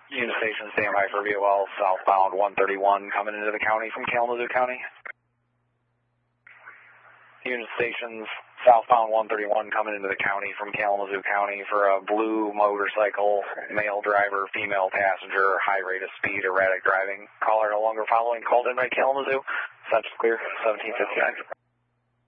Unit Station, stand by for VOL, southbound 131 coming into the county from Kalamazoo County. Unit Stations, southbound 131 coming into the county from Kalamazoo County for a blue motorcycle, male driver, female passenger, high rate of speed, erratic driving. Caller no longer following, called in by Kalamazoo. Subject clear, 1759.